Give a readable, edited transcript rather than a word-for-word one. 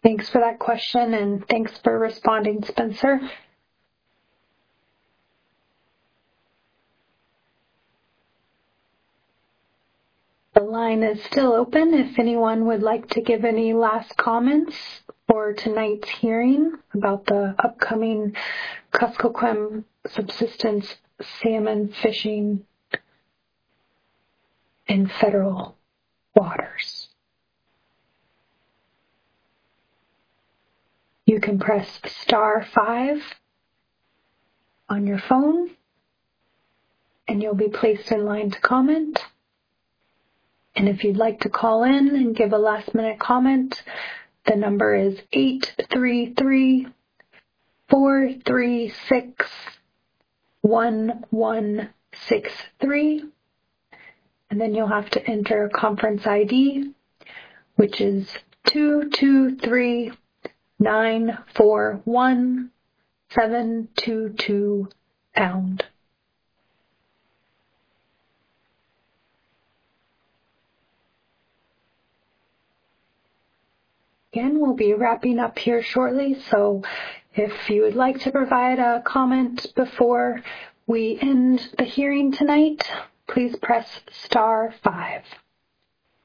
Thanks for that question, and thanks for responding, Spencer. The line is still open if anyone would like to give any last comments for tonight's hearing about the upcoming Kuskokwim subsistence salmon fishing in federal waters. You can press *5 on your phone and you'll be placed in line to comment. And if you'd like to call in and give a last-minute comment, the number is 833-436-1163. And then you'll have to enter a conference ID, which is 223-941-722#. Again, we'll be wrapping up here shortly, so if you would like to provide a comment before we end the hearing tonight, please press *5.